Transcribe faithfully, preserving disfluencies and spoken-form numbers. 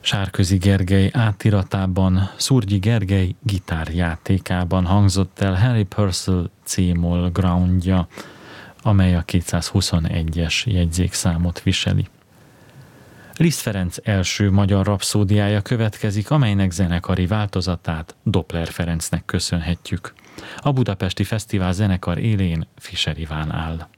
Sárközi Gergely átiratában, Szurgyi Gergely gitárjátékában hangzott el Harry Purcell C-moll groundja, amely a kétszázhuszonegyes jegyzékszámot viseli. Liszt Ferenc első magyar rapszódiája következik, amelynek zenekari változatát Doppler Ferencnek köszönhetjük. A Budapesti Fesztivál zenekar élén Fischer Iván áll.